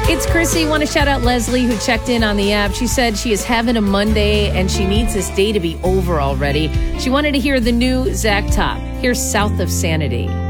It's Chrissy. Want to shout out Leslie, who checked in on the app. She said she is having a Monday and she needs this day to be over already. She wanted to hear the new Zach Top. Here's South of Sanity.